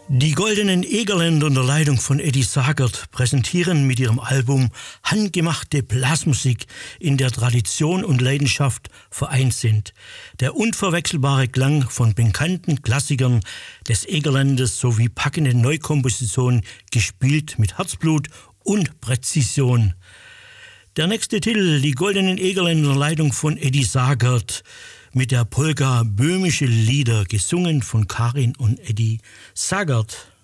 Die Goldenen Egerländer unter Leitung von Eddie Sagert präsentieren mit ihrem Album handgemachte Blasmusik, in der Tradition und Leidenschaft vereint sind. Der unverwechselbare Klang von bekannten Klassikern des Egerlandes sowie packende Neukompositionen, gespielt mit Herzblut und Präzision. Der nächste Titel, die Goldenen Egerländer unter Leitung von Eddie Sagert, mit der Polka Böhmische Lieder, gesungen von Karin und Eddie Sagert.